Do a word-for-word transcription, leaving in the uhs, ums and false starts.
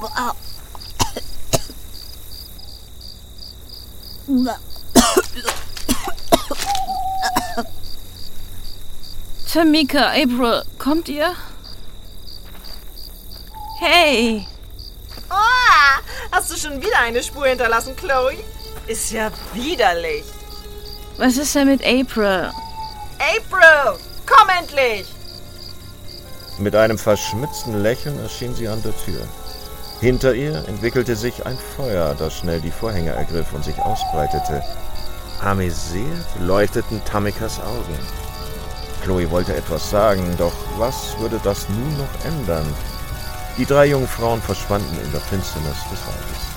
Tamika, April, kommt ihr? Hey! Oh, hast du schon wieder eine Spur hinterlassen, Chloe? Ist ja widerlich. Was ist denn mit April? April, komm endlich! Mit einem verschmitzten Lächeln erschien sie an der Tür. Hinter ihr entwickelte sich ein Feuer, das schnell die Vorhänge ergriff und sich ausbreitete. Amüsiert leuchteten Tamikas Augen. Chloe wollte etwas sagen, doch was würde das nun noch ändern? Die drei jungen Frauen verschwanden in der Finsternis des Waldes.